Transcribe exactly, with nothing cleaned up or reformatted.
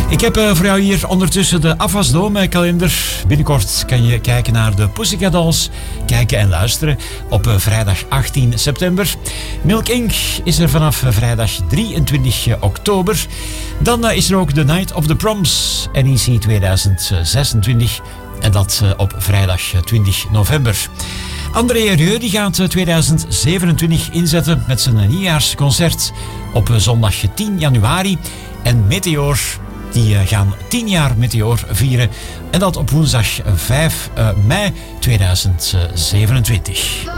Ik heb uh, voor jou hier ondertussen de afwasdome-kalender. Binnenkort kan je kijken naar de Pussycat Dolls. Kijken en luisteren op uh, vrijdag achttien september. Milk Incorporated is er vanaf uh, vrijdag drieëntwintig oktober. Dan uh, is er ook The Night of the Proms, N E C tweeduizend zesentwintig. En dat uh, op vrijdag twintig november. André Rieu die gaat tweeduizend zevenentwintig inzetten met zijn nieuwjaarsconcert op uh, zondag tien januari. En Meteor, die uh, gaan tien jaar Meteor vieren. En dat op woensdag vijf mei tweeduizend zevenentwintig.